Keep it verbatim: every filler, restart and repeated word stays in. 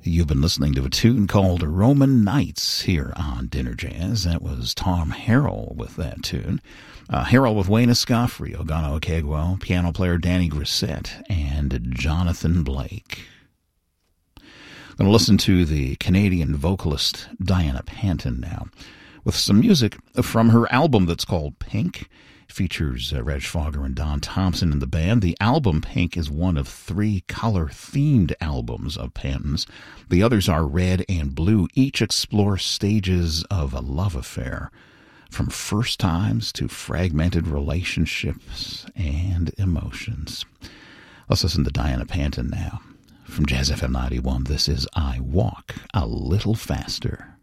You've been listening to a tune called Roman Nights here on Dinner Jazz. That was Tom Harrell with that tune. Uh, Harrell with Wayne Escoffery, Ogano Okegwo, piano player Danny Grissett, and Jonathan Blake. I'm going to listen to the Canadian vocalist Diana Panton now with some music from her album that's called Pink. It features uh, Reg Fogger and Don Thompson in the band. The album Pink is one of three color-themed albums of Panton's. The others are Red and Blue. Each explore stages of a love affair, from first times to fragmented relationships and emotions. Let's listen to Diana Panton now. From Jazz F M ninety-one, this is I Walk a Little Faster.